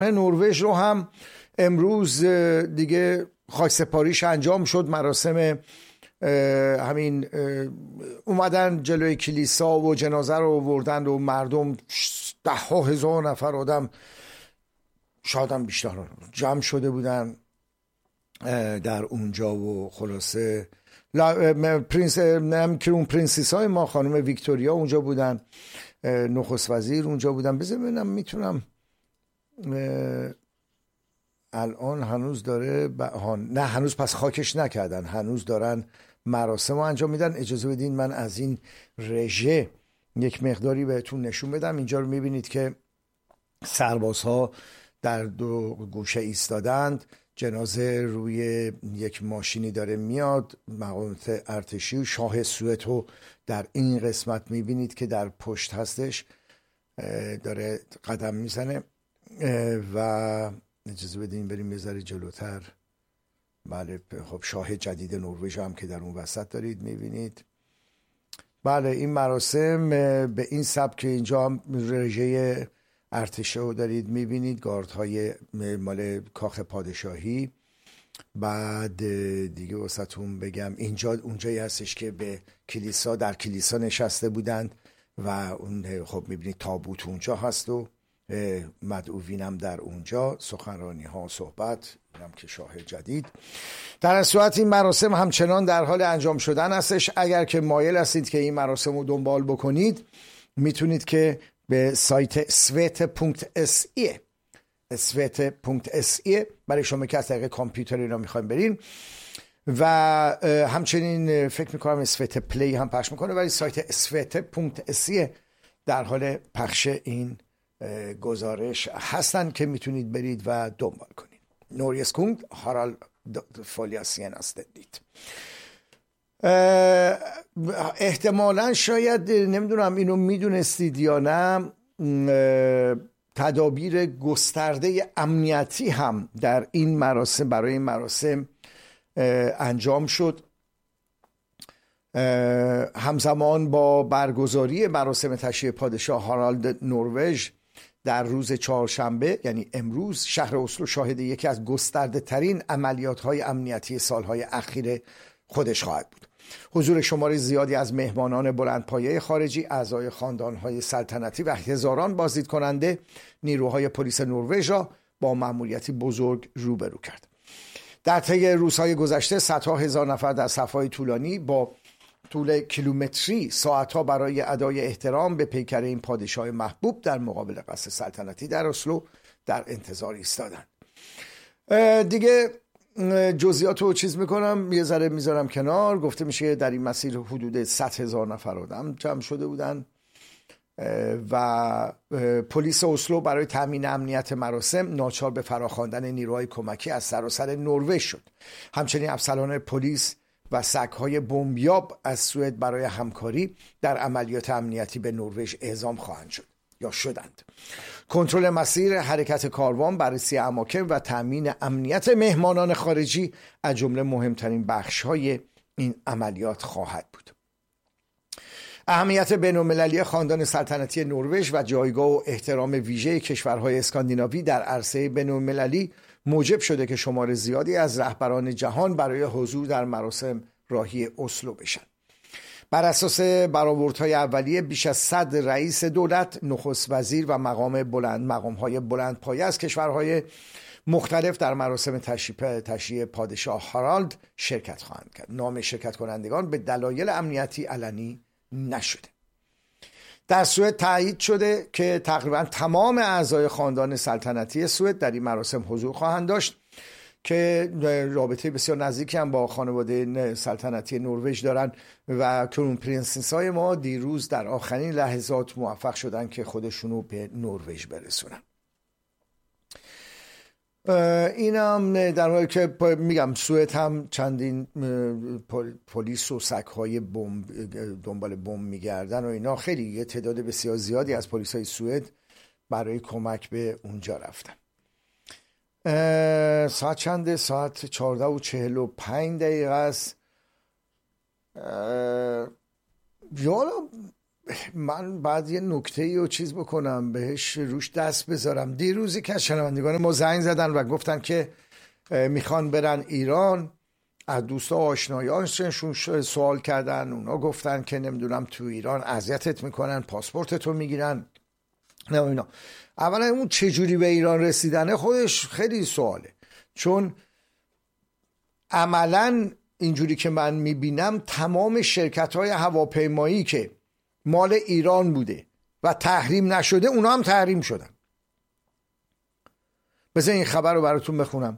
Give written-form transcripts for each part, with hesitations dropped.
نروژ رو هم امروز دیگه خاکسپاریش انجام شد. مراسم همین اومدن جلوی کلیسا و جنازه رو آوردن و مردم 10,000 نفر آدم، شاید هم بیشتر جمع شده بودن در اونجا و خلاصه کرون پرنسیس های ما، خانم ویکتوریا اونجا بودن، نخست وزیر اونجا بودن. بذار ببینم میتونم الان هنوز داره نه هنوز پس خاکش نکردن، هنوز دارن مراسم رو انجام میدن. اجازه بدین من از این رژه یک مقداری بهتون نشون بدم. اینجا رو میبینید که سربازها در دو گوشه ایستادند، جنازه روی یک ماشینی داره میاد، مقامات ارتشی و شاه سوئد رو در این قسمت میبینید که در پشت هستش، داره قدم میزنه. و اجازه بدین بریم یه ذره جلوتر. بله خب شاه جدید نروژ هم که در اون وسط دارید میبینید. بله این مراسم به این سبک که اینجا هم رژه ارتشه رو دارید میبینید، گاردهای مال کاخ پادشاهی. بعد دیگه واسهتون بگم اینجا اونجایی هستش که به کلیسا، در کلیسا نشسته بودند و اون خب میبینید تابوت اونجا هست و مدعوین هم در اونجا، سخنرانی ها، صحبت، اینم که شاه جدید. در صورت این مراسم همچنان در حال انجام شدن هستش. اگر که مایل هستید که این مراسم رو دنبال بکنید میتونید که به سایت svete.se برای شما که از طریق کامپیوتر اینا میخوایم برین، و همچنین فکر میکنم svete پلی هم پخش میکنه، ولی سایت svete.se در حال پخش این گزارش هستن که میتونید برید و دنبال کنید. نوریس کونگ هارال فولیاسین استدید. احتمالا شاید نمیدونم اینو میدونستید یا نه، تدابیر گسترده امنیتی هم در این مراسم، برای این مراسم انجام شد. همزمان با برگزاری مراسم تشییع پادشاه هارالد نروژ در روز چهارشنبه یعنی امروز، شهر اسلو شاهد یکی از گسترده ترین عملیات های امنیتی سالهای اخیر خودش خواهد بود. حضور شمار زیادی از مهمانان بلندپایه خارجی، اعضای خاندانهای سلطنتی و هزاران بازدید کننده نیروهای پلیس نروژ را با مأموریتی بزرگ روبرو کرد. در طی روزهای گذشته صدها هزار نفر در صف‌های طولانی با طول کیلومتری ساعتها برای ادای احترام به پیکر این پادشاه محبوب در مقابل قصر سلطنتی در اسلو در انتظار ایستادند. دیگه جزئیات رو چیز میکنم، یه ذره میذارم کنار. گفته میشه در این مسیر حدود 100,000 نفر آدم جمع شده بودن و پلیس اسلو برای تامین امنیت مراسم ناچار به فراخواندن نیروهای کمکی از سراسر نروژ شد. همچنین افسران پلیس و سگ‌های بمبیاب از سوئد برای همکاری در عملیات امنیتی به نروژ اعزام خواهند شد یا شدند. کنترل مسیر حرکت کاروان، بررسی اماکن و تامین امنیت مهمانان خارجی از جمله مهمترین بخش‌های این عملیات خواهد بود. اهمیت بین‌المللی خاندان سلطنتی نروژ و جایگاه و احترام ویژه کشورهای اسکاندیناوی در عرصه بین‌المللی موجب شده که شمار زیادی از رهبران جهان برای حضور در مراسم راهی اسلو بشن. بر اساس برآوردهای اولیه بیش از 100 رئیس دولت، نخست وزیر و مقامهای بلند پایه از کشورهای مختلف در مراسم تشییع پادشاه هارالد شرکت خواهند کرد. نام شرکت کنندگان به دلایل امنیتی علنی نشده. در سوئد تایید شده که تقریبا تمام اعضای خاندان سلطنتی سوئد در این مراسم حضور خواهند داشت که رابطه بسیار نزدیکی هم با خانواده سلطنتی نروژ دارن و کرون پرنسس های ما دیروز در آخرین لحظات موفق شدن که خودشونو به نروژ برسونن. اینم در حالی که میگم سوئد هم چندین پلیس و سگ‌های دنبال بمب میگردن و اینا، خیلی یه تعداد بسیار زیادی از پلیس‌های سوئد برای کمک به اونجا رفتن. ساعت چنده؟ ساعت 14:45 است. یالا من بعد یه نکته‌ای رو چیز بکنم، بهش روش دست بذارم. دیروزی که از شنوندگان ما زنگ زدن و گفتن که میخوان برن ایران، از دوستا و آشنایانشون سوال کردن. اونا گفتن که نمیدونم تو ایران اذیتت میکنن، پاسپورتتو میگیرن، نه اینا. اولا اون چجوری به ایران رسیدنه خودش خیلی سواله، چون عملا اینجوری که من میبینم تمام شرکت‌های هواپیمایی که مال ایران بوده و تحریم نشده، اونا هم تحریم شدن. بذار این خبر رو براتون بخونم.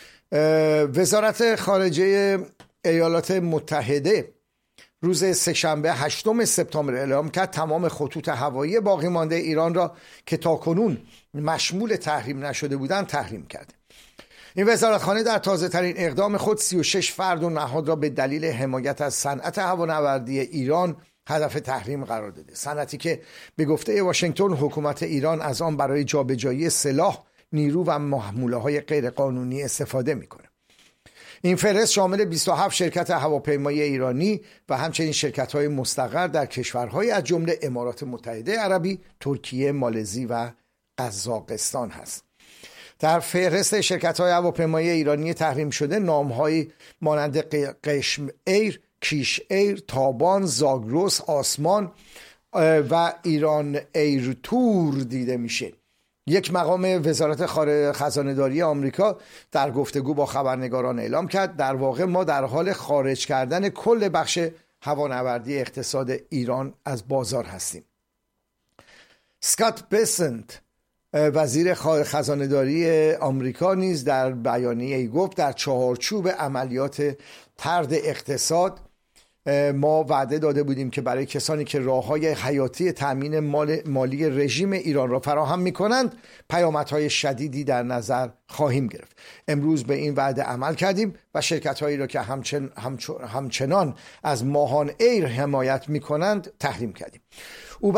وزارت خارجه ایالات متحده روز سه‌شنبه 8 سپتامبر اعلام کرد تمام خطوط هوایی باقی مانده ایران را که تاکنون مشمول تحریم نشده بودند تحریم کرده. این وزارتخانه در تازه ترین اقدام خود 36 فرد و نهاد را به دلیل حمایت از صنعت هوانوردی ایران هدف تحریم قرار داده. صنعتی که به گفته واشنگتن حکومت ایران از آن برای جابجایی سلاح، نیرو و محموله‌های غیرقانونی استفاده می‌کند. این فهرست شامل 27 شرکت هواپیمایی ایرانی و همچنین شرکت‌های مستقر در کشورهای از جمله امارات متحده عربی، ترکیه، مالزی و قزاقستان هست. در فهرست شرکت‌های هواپیمایی ایرانی تحریم شده نام‌هایی مانند قشم ایر، کیش ایر، تابان، زاگرس، آسمان و ایران ایر تور دیده میشه. یک مقام وزارت خزانه‌داری آمریکا در گفتگو با خبرنگاران اعلام کرد در واقع ما در حال خارج کردن کل بخش هوانوردی اقتصاد ایران از بازار هستیم. اسکات بسنت وزیر خزانه‌داری آمریکا نیز در بیانیه‌ای گفت در چهارچوب عملیات طرد اقتصاد ما وعده داده بودیم که برای کسانی که راه‌های حیاتی تأمین مالی رژیم ایران را فراهم می‌کنند پیامدهای شدیدی در نظر خواهیم گرفت. امروز به این وعده عمل کردیم و شرکت‌هایی را که همچنان از ماهان ایر حمایت می‌کنند تحریم کردیم. او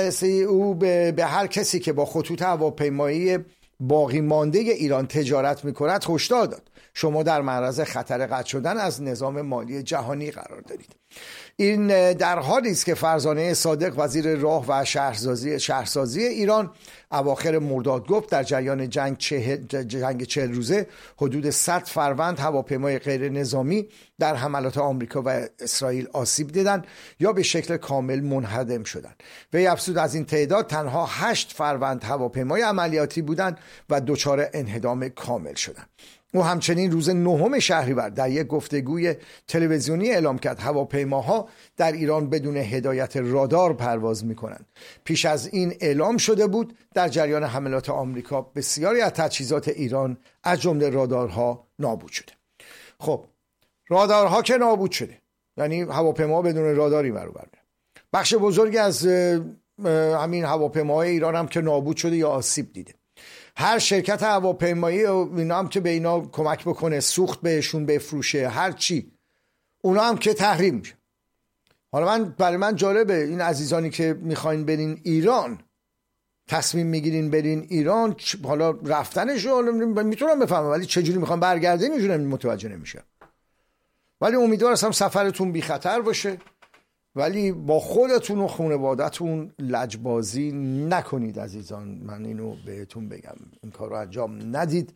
به هر کسی که با خطوط هواپیمایی باقی مانده ایران تجارت می‌کند هشدار داد شما در معرض خطر قطع شدن از نظام مالی جهانی قرار دارید. این در حالی است که فرزانه صادق وزیر راه و شهرسازی ایران اواخر مرداد گفت در جریان جنگ 40 روزه حدود 100 فروند هواپیمای غیر نظامی در حملات آمریکا و اسرائیل آسیب دیدند یا به شکل کامل منهدم شدند. وی افزود از این تعداد تنها 8 فروند هواپیمای عملیاتی بودند و دچار انهدام کامل شدند. او همچنین روز 9 شهریور در یک گفتگوی تلویزیونی اعلام کرد هواپیماها در ایران بدون هدایت رادار پرواز می‌کنند. پیش از این اعلام شده بود در جریان حملات آمریکا بسیاری از تجهیزات ایران از جمله رادارها نابود شده. خب رادارها که نابود شده، یعنی هواپیما بدون راداری برابر. بخش بزرگی از همین هواپیماهای ایران هم که نابود شده یا آسیب دیده. هر شرکت هواپیمایی اینا هم که به اینا کمک بکنه، سوخت بهشون بفروشه، هر چی، اونا هم که تحریم میشه. حالا برای من جالبه این عزیزانی که میخواین برین ایران، تصمیم میگیرین برین ایران، حالا رفتنش رو میتونم بفهمم ولی چجوری میخوان برگردین اینجوری متوجه نمیشم. ولی امیدوار هستم سفرتون بی خطر باشه، ولی با خودتون و خانواده‌تون لجبازی نکنید عزیزان. من اینو بهتون بگم، این کار رو انجام ندید.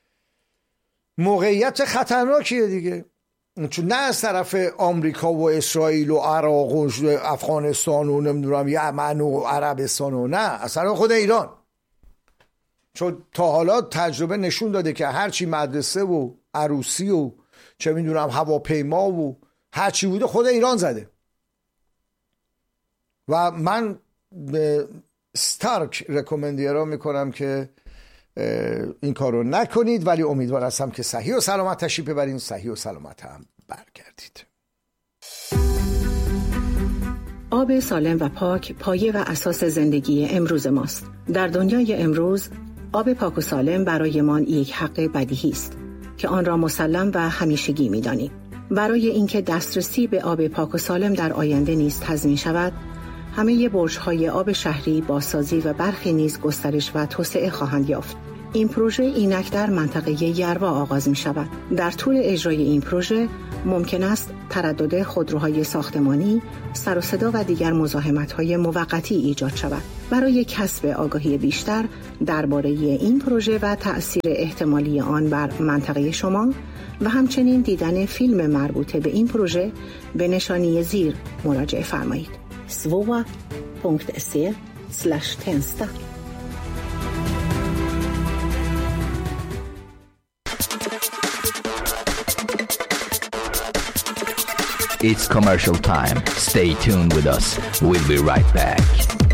موقعیت خطرناکیه دیگه، چون نه از طرف آمریکا و اسرائیل و عراق و افغانستان و نمیدونم یمن و عربستان و نه، از طرف خود ایران. چون تا حالا تجربه نشون داده که هرچی مدرسه و عروسی و چه میدونم هواپیما و هرچی بوده خود ایران زده. و من به ستارک رکومندیرا میکنم که این کار رو نکنید، ولی امیدوار هستم که صحیح و سلامت تشریف ببرین، صحیح و سلامت هم برگردید. آب سالم و پاک پایه و اساس زندگی امروز ماست. در دنیای امروز آب پاک و سالم برایمان یک حق بدیهی است که آن را مسلم و همیشگی می‌دانیم. برای اینکه دسترسی به آب پاک و سالم در آینده نیز تضمین شود، همه برج‌های آب شهری بازسازی و برخی نیز گسترش و توسعه خواهند یافت. این پروژه اینک در منطقه یروا آغاز می شود. در طول اجرای این پروژه ممکن است تردد خودروهای ساختمانی، سر و صدا و دیگر مزاحمت‌های موقتی ایجاد شود. برای کسب آگاهی بیشتر درباره این پروژه و تأثیر احتمالی آن بر منطقه شما و همچنین دیدن فیلم مربوط به این پروژه به نشانی زیر مراجعه فرمایید. svoa.se/tensta. It's commercial time. Stay tuned with us. We'll be right back.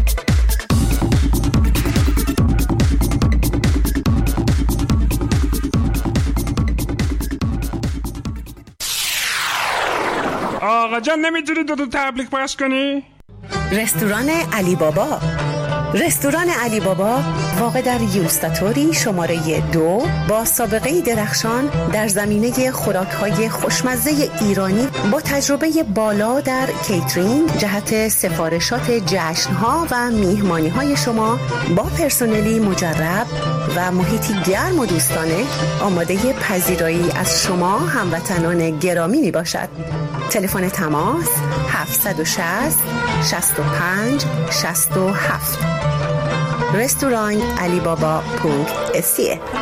آقا جان نمیتونی دو تبلیغ پخش کنی؟ رستوران علی بابا. رستوران علی بابا واقع در یوستاتوری شماره 2 با سابقه درخشان در زمینه خوراک‌های خوشمزه ایرانی با تجربه بالا در کیترینگ جهت سفارشات جشن‌ها و میهمانی‌های شما با پرسنلی مجرب و محیطی گرم و دوستانه آماده پذیرایی از شما هموطنان گرامی می باشد. تلفن تماس 760 65 67. رستوران علی بابا .se